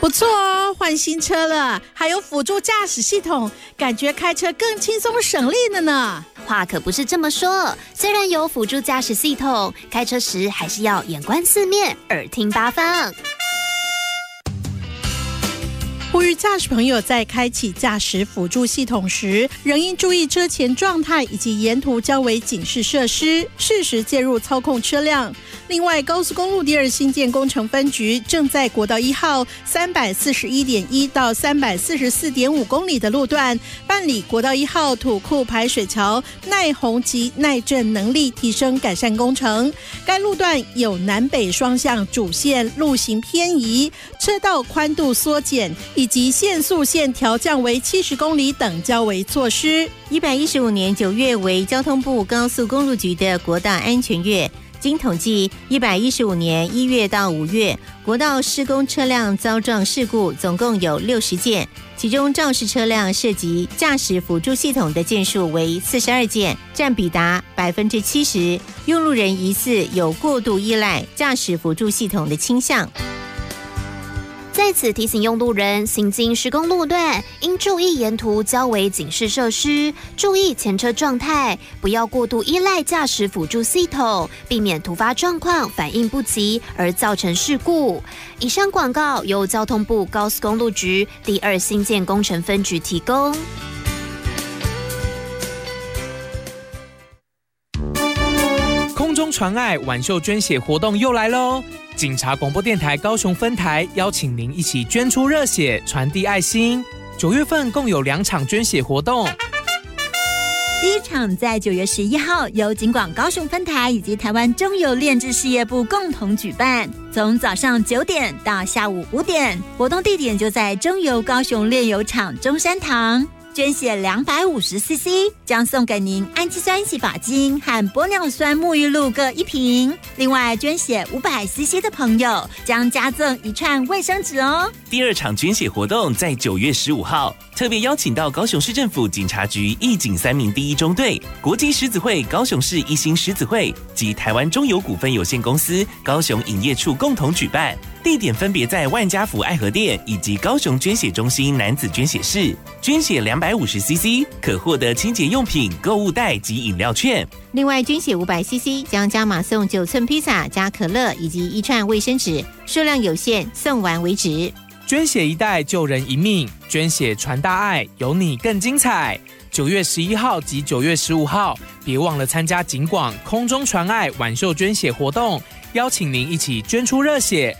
不错哦，换新车了，还有辅助驾驶系统，感觉开车更轻松省力了呢。 话可不是这么说，虽然有辅助驾驶系统，开车时还是要眼观四面，耳听八方。 呼吁驾驶朋友在开启驾驶辅助系统时，仍应注意车前状态以及沿途交维警示设施，适时介入操控车辆。另外，高速公路第二新建工程分局正在国道1号 341.1 到 344.5 公里的路段办理国道1号土库排水桥耐洪及耐震能力提升改善工程。该路段有南北双向主线路型偏移、车道宽度缩减以及限速线调降为70公里等交维措施。 115年9月为交通部高速公路局的国道安全月。经统计，115年1月到5月，国道施工车辆遭撞事故总共有60件，其中肇事车辆涉及驾驶辅助系统的件数为42件，占比达70%，用路人疑似有过度依赖驾驶辅助系统的倾向。 在此提醒用路人，行经施工路段应注意沿途交维警示设施，注意前车状态，不要过度依赖驾驶辅助系统，避免突发状况反应不及而造成事故。以上广告由交通部高速公路局第2新建工程分局提供。 空中传爱挽袖捐血活动又来喽！警察广播电台高雄分台邀请您一起捐出热血，传递爱心。9月份共有2场捐血活动。 第一场在9月11号，由警广高雄分台以及台湾中油炼制事业部共同举办，从早上9点到下午5点，活动地点就在中油高雄炼油厂中山堂。捐血250cc 将送给您氨基酸洗发精和玻尿酸沐浴露各1瓶，另外捐血500cc 的朋友将加赠1串卫生纸哦。 第2场捐血活动在9月15号，特别邀请到高雄市政府警察局义警3名第1中队、国际狮子会高雄市一心狮子会及台湾中油股份有限公司高雄营业处共同举办，地点分别在万家福爱河店以及高雄捐血中心男子捐血室。捐血250cc 可获得清洁用品、购物袋及饮料券。 另外，捐血500cc 将加码送9寸披萨加可乐以及1串卫生纸，数量有限，送完为止。 捐血1袋救人1命，捐血传大爱，有你更精彩。9月11号及9月15号，别忘了参加警广空中传爱挽袖捐血活动，邀请您一起捐出热血，